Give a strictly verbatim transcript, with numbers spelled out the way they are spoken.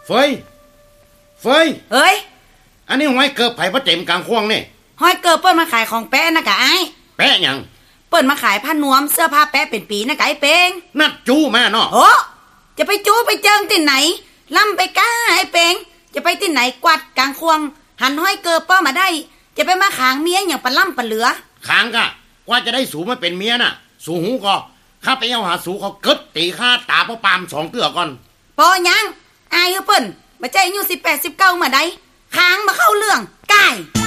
เฟยเฟยเอ้ยอันนี้ห้อยเกิบไผ่พระเต็มกลางควงนี่ห้อยเกิบเปิ้นมาขายของแป๊ะนะกะไอ้แป๊ะหยังเปิ้นมาขายผ้านวมเสื้อผ้าแป๊ะเป็นปีนะกะไอ้เป้งนัดจู้มาเนาะโอ้จะไปจู้ไปเจิงที่ไหนล่ำไปก้าไอ้เป้งจะไปที่ไหนกวาดกลางควงหันห้อยเกิบเปิ้นมาได้จะไปมาขางเมียอย่างปะล่ำปะเหลือขางกะกว่าจะได้สูมาเป็นเมียน่ะสูหูก็ข้าไปเอาหาสูเขาเกิดตีข้าตาพ่อปามสองเตื้อก่อนปอยังอายเปิ้นบ่ใจอายุสิบแปด สิบเก้ามาได้ขางมาเข้าเรื่องกาย